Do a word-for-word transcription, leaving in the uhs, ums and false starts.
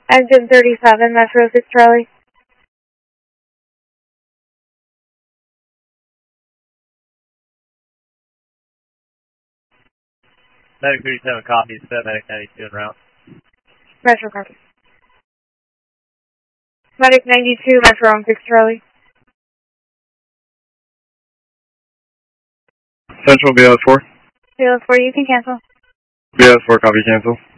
Engine thirty-seven, Metro six Charlie. Medic thirty-seven copies, Fed Medic ninety-two en route. Metro copy. Medic ninety-two, Metro six Charlie. Central B L S four. B L S four, you can cancel. B L S four, copy, cancel.